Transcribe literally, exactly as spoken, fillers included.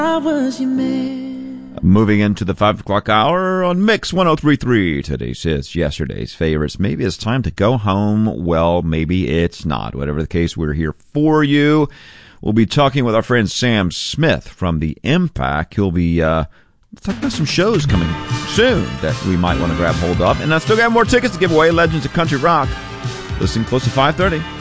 I was your man. Moving into the five o'clock hour on Mix one oh three point three. Today's hits, yesterday's favorites. Maybe it's time to go home. Well, maybe it's not. Whatever the case, we're here for you. We'll be talking with our friend Sam Smith from The Impact. He'll be uh, talking about some shows coming soon that we might want to grab hold of. And I still got more tickets to give away. Legends of Country Rock. Listen close to five thirty.